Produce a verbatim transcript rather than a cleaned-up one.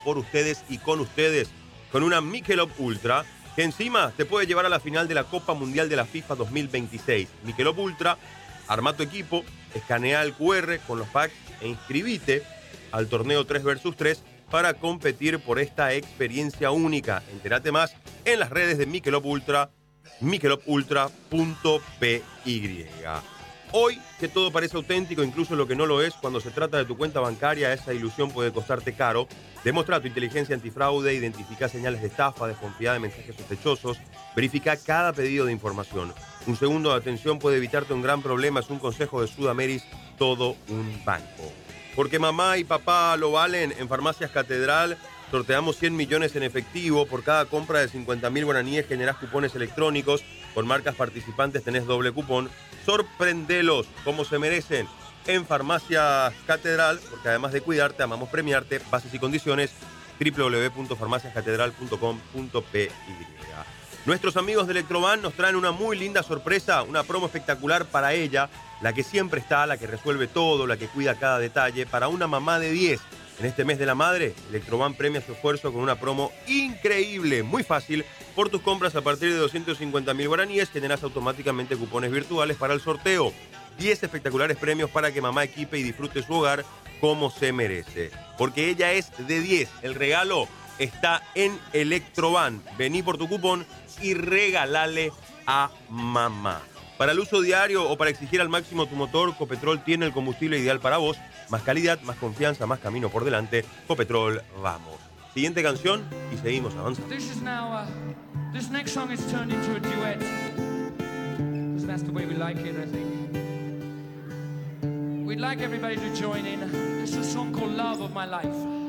por ustedes y con ustedes con una Michelob Ultra que encima te puede llevar a la final de la Copa Mundial de la FIFA dos mil veintiséis. Michelob Ultra, arma tu equipo, escanea el cu erre con los packs e inscribite al torneo tres versus tres para competir por esta experiencia única. Entérate más en las redes de Michelob Ultra, michelob ultra punto pe ye. Hoy, que todo parece auténtico, incluso lo que no lo es, cuando se trata de tu cuenta bancaria, esa ilusión puede costarte caro. Demuestra tu inteligencia antifraude, identifica señales de estafa, desconfía de mensajes sospechosos, verifica cada pedido de información. Un segundo de atención puede evitarte un gran problema, es un consejo de Sudameris, todo un banco. Porque mamá y papá lo valen, en Farmacias Catedral sorteamos cien millones en efectivo. Por cada compra de cincuenta mil guaraníes generás cupones electrónicos. Con marcas participantes tenés doble cupón. Sorprendelos como se merecen en Farmacias Catedral, porque además de cuidarte, amamos premiarte. Bases y condiciones, doble u doble u doble u punto farmacias catedral punto com punto pe ye. Nuestros amigos de Electroban nos traen una muy linda sorpresa, una promo espectacular para ella, la que siempre está, la que resuelve todo, la que cuida cada detalle, para una mamá de diez. En este mes de la madre, Electroban premia su esfuerzo con una promo increíble, muy fácil. Por tus compras a partir de doscientos cincuenta mil guaraníes generas automáticamente cupones virtuales para el sorteo. diez espectaculares premios para que mamá equipe y disfrute su hogar como se merece. Porque ella es de diez. El regalo está en Electroban. Vení por tu cupón y regalale a mamá. Para el uso diario o para exigir al máximo tu motor, Copetrol tiene el combustible ideal para vos. Más calidad, más confianza, más camino por delante. Copetrol, vamos. Siguiente canción y seguimos avanzando. This is now, uh, this next song is turned into a duet. Because that's the way we like it, I think. We'd like everybody to join in. This is a song called Love of My Life.